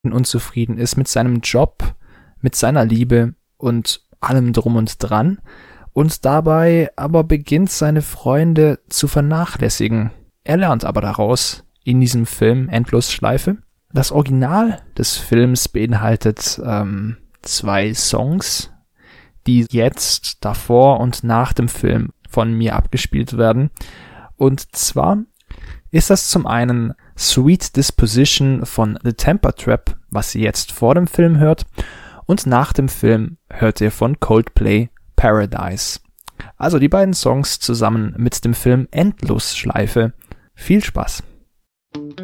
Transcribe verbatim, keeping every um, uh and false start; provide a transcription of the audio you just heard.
unzufrieden ist mit seinem Job, mit seiner Liebe und allem drum und dran und dabei aber beginnt, seine Freunde zu vernachlässigen. Er lernt aber daraus in diesem Film Endlosschleife. Das Original des Films beinhaltet ähm, zwei Songs, die jetzt davor und nach dem Film von mir abgespielt werden. Und zwar ist das zum einen Sweet Disposition von The Temper Trap, was ihr jetzt vor dem Film hört, und nach dem Film hört ihr von Coldplay Paradise. Also die beiden Songs zusammen mit dem Film Endlosschleife. Viel Spaß!